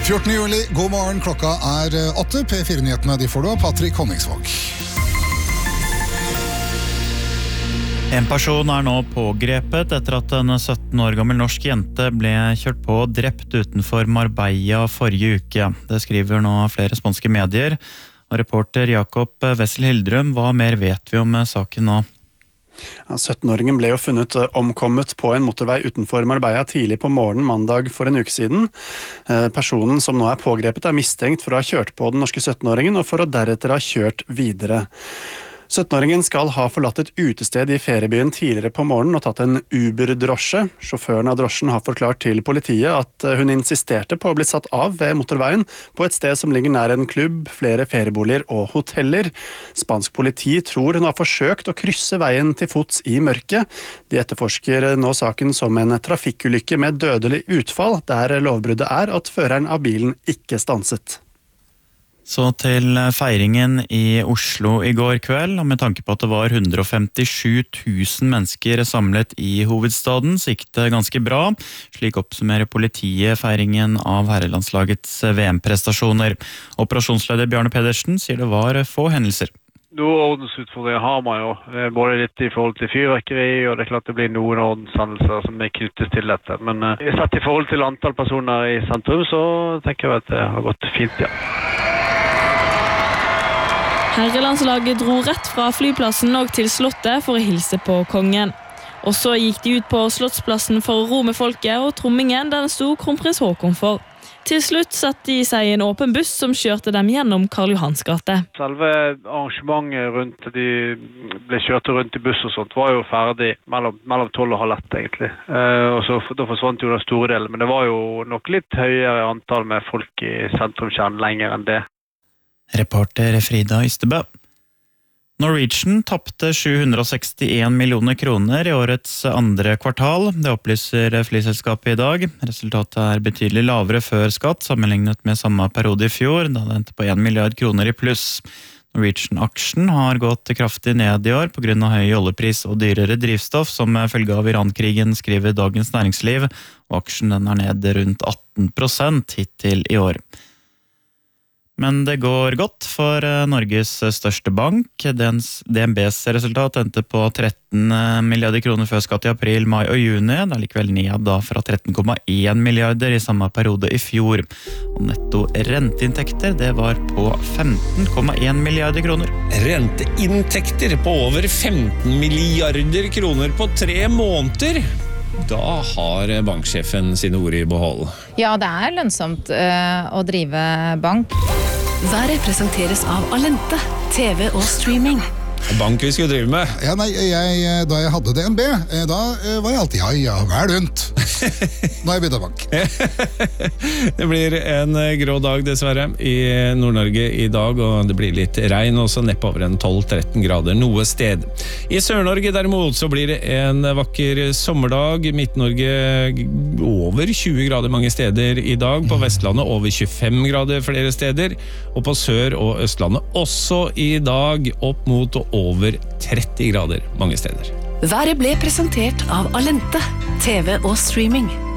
14. juli, god morgen, klokka 8. P4-nyhetene de får du av Patrick Honningsvåg. En person nå pågrepet etter at en 17 år gammel norsk jente ble kjørt på og drept utenfor Marbella forrige uke. Det skriver nå flere spanske medier. Og reporter Jakob Wessel Hildrum, hva mer vet vi om saken nå? 17-åringen ble jo funnet omkommet på en motorvei utenfor Marbella tidlig på morgenen mandag for en uke siden. Personen som nå pågrepet mistenkt for å ha kjørt på den norske 17-åringen og for å deretter ha kjørt videre. 17-åringen skal ha forlatt et utested i feriebyen tidligere på morgenen og tatt en Uber-drosje. Sjåføren av drosjen har forklart til politiet at hun insisterte på å bli satt av ved motorveien på et sted som ligger nær en klubb, flere ferieboliger og hoteller. Spansk politi tror hun har forsøkt å krysse veien til fots i mørket. De etterforsker nå saken som en trafikkulykke med dødelig utfall, der lovbruddet at føreren av bilen ikke stanset. Så til feiringen i Oslo i går kveld, og med tanke på at det var 157 000 mennesker samlet i hovedstaden, så gikk det ganske bra. Slik oppsummerer politiet feiringen av herrelandslagets VM-prestasjoner. Operasjonsleder Bjarne Pedersen sier det var få hendelser. Noen ordensutfordringer har man jo, både litt i forhold til fyrverkeri, og det er klart det blir noen ordenshendelser som knyttes til dette. Men sett i forhold til antall personer i sentrum, så tenker jeg at det har gått fint, ja. Herrelandslaget dro rett fra flyplassen og til slottet for å hilse på kongen. Og så gikk de ut på slottsplassen for å ro med folket, og trommingen den sto kronprins Haakon for. Til slutt satte de seg i en åpen buss som kjørte dem gjennom Karl Johans gate. Selve arrangementet rundt, de ble kjørt rundt i buss og sånt, var jo ferdig mellom 12 og halv 1 egentlig. Og så da forsvant jo den store delen, men det var jo nok litt høyere antall med folk i sentrumskjernen lenger enn det. Reporter Frida Ystebø. Norwegian tappte 761 millioner kroner i årets andre kvartal. Det opplyser flyselskapet i dag. Resultatet betydelig lavere før skatt, sammenlignet med samme periode i fjor, da det endte på 1 milliard kroner i pluss. Norwegian-aksjen har gått kraftig ned i år på grunn av høy oljepris og dyrere drivstoff, som følge av Iran-krigen, skriver Dagens Næringsliv, og aksjen den ned rundt 18% hittil i år. Men det går godt for Norges største bank. DNBs resultat endte på 13 milliarder kroner før skatt i april, mai og juni. Det likevel ned da fra 13,1 milliarder i samme periode i fjor. Og netto renteinntekter det var på 15,1 milliarder kroner. Renteinntekter på over 15 milliarder kroner på 3 måneder. Da har banksjefen sine ord i behold. Ja, det lønnsomt å drive bank. Været presenteres av Alente, TV og streaming. Bank vi skulle drive med. Ja, nei, da jeg hadde DNB, da var jeg alltid, ja, vær rundt. Nå har jeg byttet bank. Det blir en grå dag dessverre i Nord-Norge i dag, og det blir litt regn også, neppe over en 12-13 grader noe sted. I Sør-Norge derimot så blir det en vakker sommerdag. Midt-Norge over 20 grader mange steder i dag, på Vestlandet over 25 grader flere steder, og på Sør- og Østlandet også i dag opp mot og over 30 grader mange steder. Været ble presentert av Alente, TV og streaming.